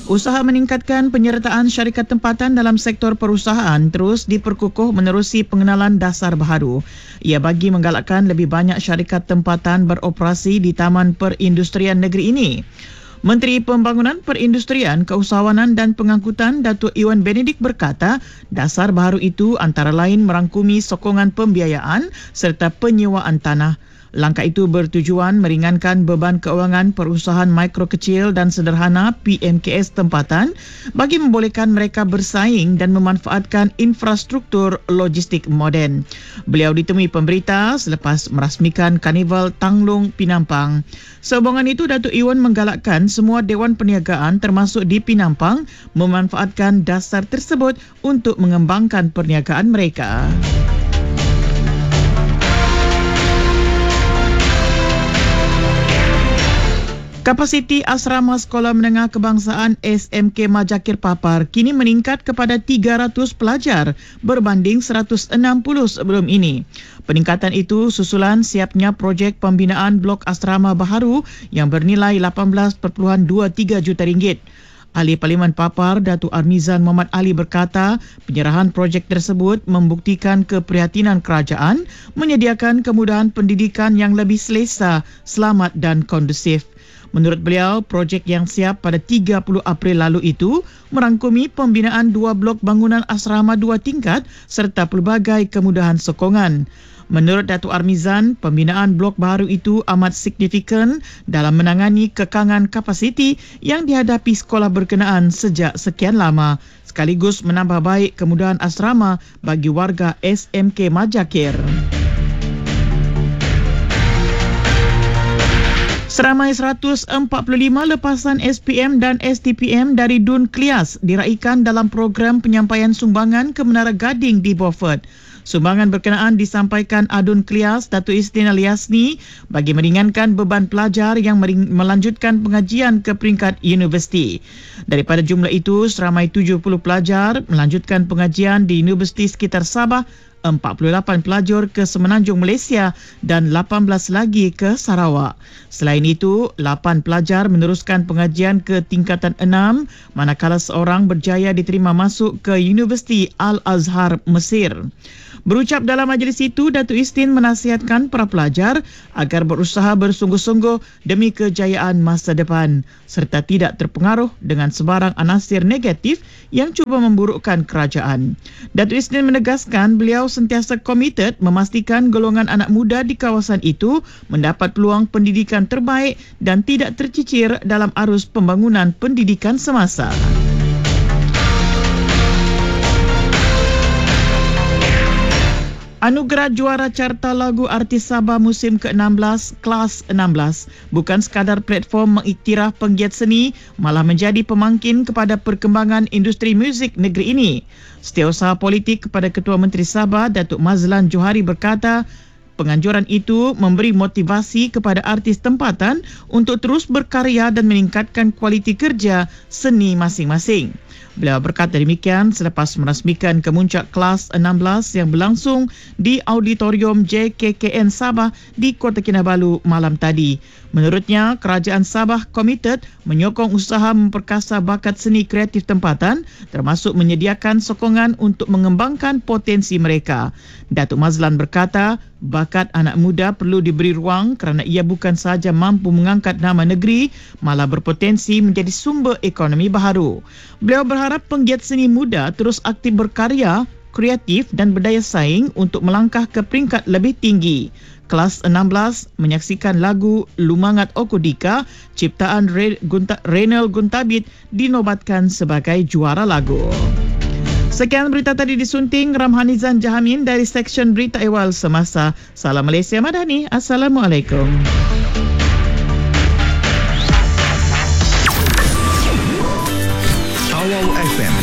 Usaha meningkatkan penyertaan syarikat tempatan dalam sektor perusahaan terus diperkukuh menerusi pengenalan dasar baharu. Ia bagi menggalakkan lebih banyak syarikat tempatan beroperasi di Taman Perindustrian negeri ini. Menteri Pembangunan Perindustrian, Keusahawanan dan Pengangkutan Datuk Iwan Benedict berkata, dasar baharu itu antara lain merangkumi sokongan pembiayaan serta penyewaan tanah. Langkah itu bertujuan meringankan beban keuangan perusahaan mikro kecil dan sederhana PMKS tempatan bagi membolehkan mereka bersaing dan memanfaatkan infrastruktur logistik moden. Beliau ditemui pemberita selepas merasmikan Karnival Tanglung Pinampang. Sehubungan itu, Datuk Iwan menggalakkan semua Dewan Perniagaan termasuk di Pinampang memanfaatkan dasar tersebut untuk mengembangkan perniagaan mereka. Kapasiti Asrama Sekolah Menengah Kebangsaan SMK Majakir Papar kini meningkat kepada 300 pelajar berbanding 160 sebelum ini. Peningkatan itu susulan siapnya projek pembinaan blok asrama baharu yang bernilai 18.23 juta ringgit. Ahli Parlimen Papar, Datuk Armizan Muhammad Ali berkata, penyerahan projek tersebut membuktikan keprihatinan kerajaan menyediakan kemudahan pendidikan yang lebih selesa, selamat dan kondusif. Menurut beliau, projek yang siap pada 30 April lalu itu merangkumi pembinaan 2 blok bangunan asrama 2 tingkat serta pelbagai kemudahan sokongan. Menurut Datuk Armizan, pembinaan blok baru itu amat signifikan dalam menangani kekangan kapasiti yang dihadapi sekolah berkenaan sejak sekian lama, sekaligus menambah baik kemudahan asrama bagi warga SMK Majakir. Seramai 145 lepasan SPM dan STPM dari Dun Klias diraikan dalam program penyampaian sumbangan ke Menara Gading di Beaufort. Sumbangan berkenaan disampaikan Adun Klias Datuk Istin Aliasni bagi meringankan beban pelajar yang melanjutkan pengajian ke peringkat universiti. Daripada jumlah itu, seramai 70 pelajar melanjutkan pengajian di universiti sekitar Sabah, 48 pelajar ke Semenanjung Malaysia dan 18 lagi ke Sarawak. Selain itu, 8 pelajar meneruskan pengajian ke tingkatan 6 manakala seorang berjaya diterima masuk ke Universiti Al-Azhar Mesir. Berucap dalam majlis itu, Datuk Istin menasihatkan para pelajar agar berusaha bersungguh-sungguh demi kejayaan masa depan serta tidak terpengaruh dengan sebarang anasir negatif yang cuba memburukkan kerajaan. Datuk Istin menegaskan beliau sentiasa komited memastikan golongan anak muda di kawasan itu mendapat peluang pendidikan terbaik dan tidak tercicir dalam arus pembangunan pendidikan semasa. Anugerah Juara Carta Lagu Artis Sabah musim ke-16 kelas 16 bukan sekadar platform mengiktiraf penggiat seni, malah menjadi pemangkin kepada perkembangan industri muzik negeri ini. Setiausaha politik kepada Ketua Menteri Sabah Datuk Mazlan Johari berkata, penganjuran itu memberi motivasi kepada artis tempatan untuk terus berkarya dan meningkatkan kualiti kerja seni masing-masing. Beliau berkata demikian selepas merasmikan kemuncak kelas 16 yang berlangsung di Auditorium JKKN Sabah di Kota Kinabalu malam tadi. Menurutnya, kerajaan Sabah komited menyokong usaha memperkasa bakat seni kreatif tempatan termasuk menyediakan sokongan untuk mengembangkan potensi mereka. Datuk Mazlan berkata, bakat anak muda perlu diberi ruang kerana ia bukan sahaja mampu mengangkat nama negeri, malah berpotensi menjadi sumber ekonomi baharu. Beliau berharap penggiat seni muda terus aktif berkarya, kreatif dan berdaya saing untuk melangkah ke peringkat lebih tinggi. Kelas 16 menyaksikan lagu Lumangat Okodika ciptaan Renal Guntabit dinobatkan sebagai juara lagu. Sekian berita tadi disunting Ramhanizan Jahamin dari Seksyen Berita Ehwal Semasa. Salam Malaysia Madani. Assalamualaikum. Awal FM